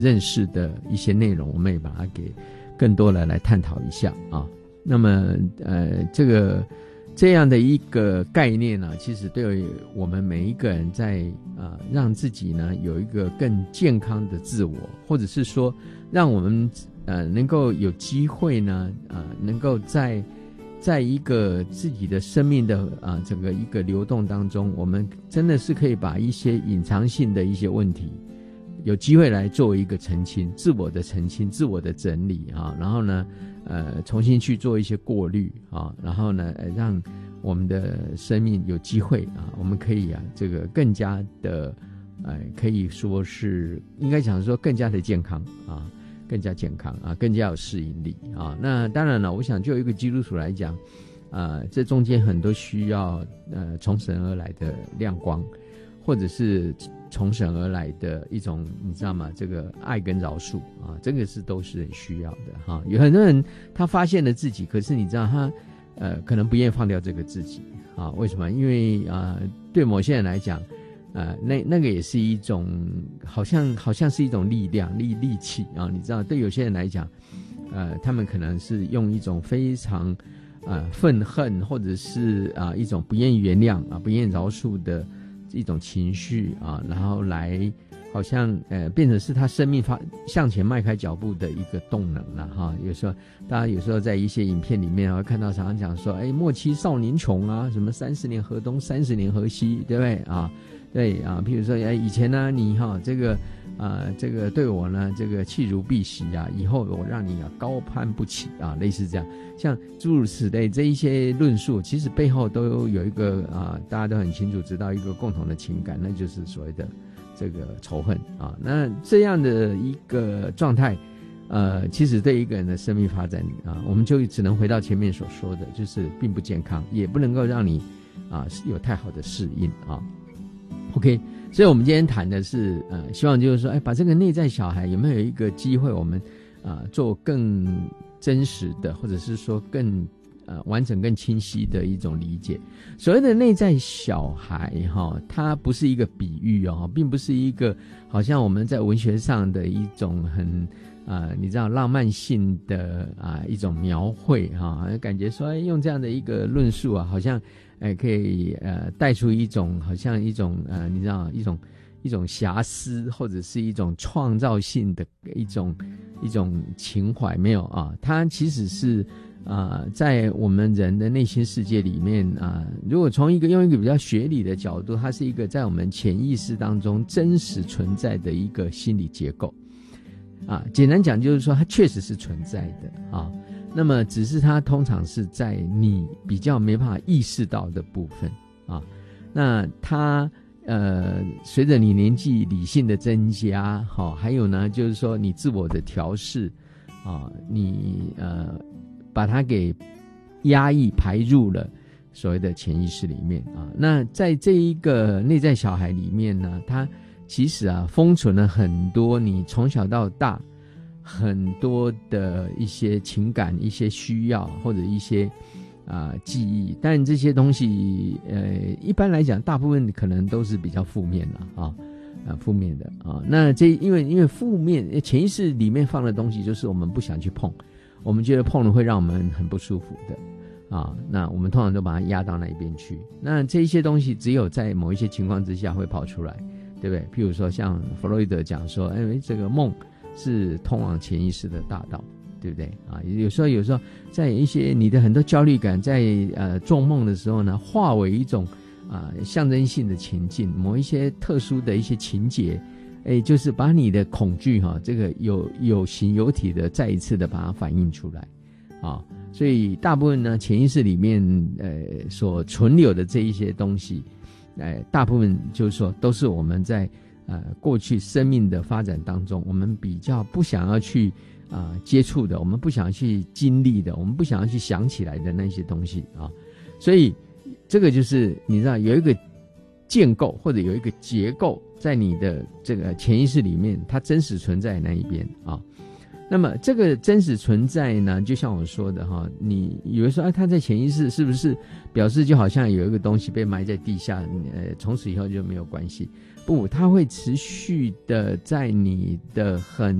认识的一些内容，我们也把它给更多的来探讨一下啊。那么这样的一个概念呢，其实对于我们每一个人在让自己呢有一个更健康的自我，或者是说让我们能够有机会呢能够在一个自己的生命的整个一个流动当中，我们真的是可以把一些隐藏性的一些问题有机会来作为一个澄清，自我的澄清，自我的整理啊，然后呢重新去做一些过滤啊，然后呢让我们的生命有机会我们可以这个更加的可以说是应该讲说更加的健康更加健康更加有适应力那当然了，我想就一个基督徒来讲这中间很多需要从神而来的亮光，或者是从神而来的一种你知道吗，这个爱跟饶恕这个都是很需要的有很多人他发现了自己，可是你知道他可能不愿意放掉这个自己为什么？因为对某些人来讲那个也是一种好像是一种力量力气你知道，对有些人来讲他们可能是用一种非常愤恨，或者是一种不愿意原谅不愿意饶恕的一种情绪然后来好像变成是他生命向前迈开脚步的一个动能了有时候大家有时候在一些影片里面会看到常常讲说莫欺少年穷什么30年河东30年河西，对不对对譬如说以前呢你这个对我呢这个弃如敝屣以后我让你高攀不起类似这样，像诸如此类这一些论述，其实背后都有一个大家都很清楚知道一个共同的情感，那就是所谓的这个仇恨那这样的一个状态其实对一个人的生命发展我们就只能回到前面所说的，就是并不健康，也不能够让你有太好的适应OK， 所以我们今天谈的是希望就是说把这个内在小孩有没有一个机会我们做更真实的，或者是说更完整更清晰的一种理解。所谓的内在小孩它不是一个比喻并不是一个好像我们在文学上的一种很你知道浪漫性的一种描绘感觉说用这样的一个论述好像可以带出一种好像一种你知道一种遐思，或者是一种创造性的一种情怀，没有它其实是在我们人的内心世界里面如果用一个比较学理的角度，它是一个在我们潜意识当中真实存在的一个心理结构简单讲就是说它确实是存在的那么只是它通常是在你比较没办法意识到的部分那它随着你年纪理性的增加还有呢就是说你自我的调试你把它给压抑排入了所谓的潜意识里面那在这一个内在小孩里面呢，它其实封存了很多你从小到大很多的一些情感、一些需要或者一些记忆，但这些东西一般来讲大部分可能都是比较负面的负面的那因为负面潜意识里面放的东西就是我们不想去碰，我们觉得碰了会让我们很不舒服的那我们通常都把它压到那一边去，那这些东西只有在某一些情况之下会跑出来，对不对？譬如说像弗洛伊德讲说这个梦是通往潜意识的大道，对不对有时候在一些你的很多焦虑感在做梦的时候呢，化为一种象征性的情境，某一些特殊的一些情节就是把你的恐惧这个有形有体的再一次的把它反映出来所以大部分呢潜意识里面所存留的这一些东西大部分就是说都是我们在过去生命的发展当中我们比较不想要去接触的，我们不想要去经历的，我们不想要去想起来的那些东西所以这个就是你知道有一个建构或者有一个结构在你的这个潜意识里面，它真实存在那一边那么这个真实存在呢，就像我说的你以为说它在潜意识是不是表示就好像有一个东西被埋在地下从此以后就没有关系不，它会持续的在你的很